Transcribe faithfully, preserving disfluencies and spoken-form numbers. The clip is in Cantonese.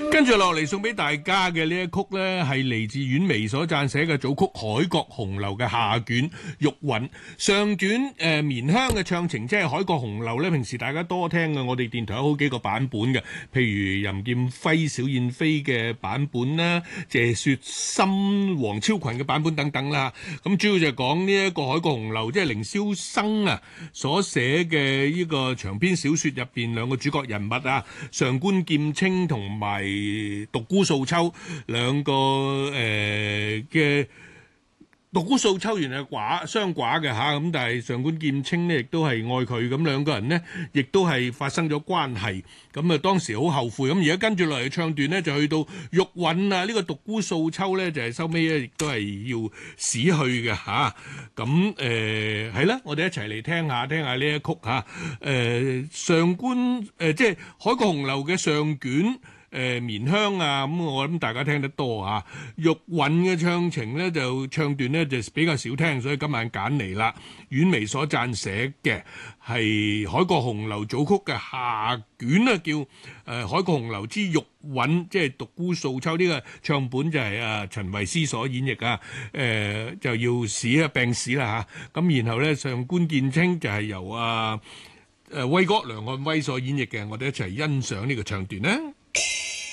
跟住落嚟送俾大家嘅呢一曲呢，係嚟自阮薇所撰寫嘅組曲《海角紅樓》嘅下卷玉韻，上卷誒、呃、綿香嘅唱情，即係《海角紅樓》呢，平時大家多聽嘅，我哋電台有好幾個版本嘅，譬如任劍輝、小燕飛嘅版本啦，謝雪心、黃超群嘅版本等等啦。咁主要就係講呢一個《海角紅樓》，即係凌瀟生啊所寫嘅呢個長篇小說入邊兩個主角人物啊，上官劍清同埋獨孤素秋兩個誒嘅。獨孤素秋原係寡雙寡嘅嚇，咁但係上官劍清呢亦都係愛佢，咁兩個人呢亦都係發生咗關係，咁啊當時好後悔，咁而家跟住落嚟唱段呢就去到玉韻啊，呢個獨孤素秋呢就係收尾咧亦都係要死去嘅嚇，咁誒係啦，我哋一齊嚟聽下聽下呢一曲嚇，誒上官誒即係《海角紅樓》嘅上卷。誒綿香啊，咁我諗大家聽得多啊。玉韻嘅唱情咧就唱段咧就比較少聽，所以今晚揀嚟啦。阮薇所撰寫嘅係《海角紅樓》組曲嘅下卷啊，叫誒、呃《海角紅樓之玉韻》，即係獨孤素秋呢個唱本就係啊陳慧思所演繹啊。誒、呃、就要死啊病死啦嚇，咁然後咧上官劍清就係由啊誒威哥梁漢威所演繹嘅，我哋一齊欣賞呢個唱段啦。